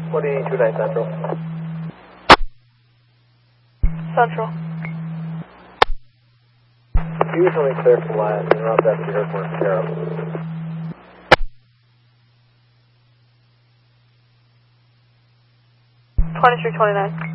2229 Central. Central. Usually clear from Wyatt, and Rob Deputy Airport, Sierra. 2329.